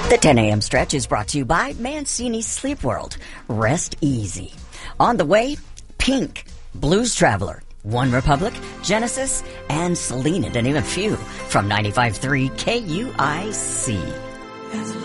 The 10 a.m. stretch is brought to you by Mancini Sleep World. Rest easy. On the way, Pink, Blues Traveler, One Republic, Genesis, and Selena, to name a few, from 95.3 KUIC.